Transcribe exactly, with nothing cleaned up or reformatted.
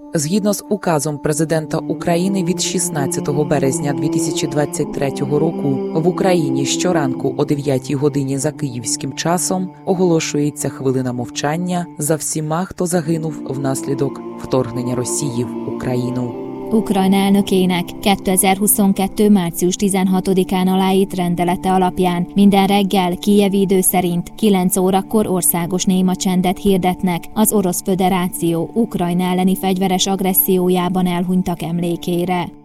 Згідно з указом президента України від шістнадцятого березня дві тисячі двадцять третього року в Україні щоранку о дев'ятій годині за київським часом оголошується хвилина мовчання за всіма, хто загинув внаслідок вторгнення Росії в Україну. Ukrajna elnökének kétezer-huszonkettő. március tizenhatodikán aláírt rendelete alapján minden reggel kijevi idő szerint kilenc órakor országos néma csendet hirdetnek az Orosz Föderáció Ukrajna elleni fegyveres agressziójában elhunytak emlékére.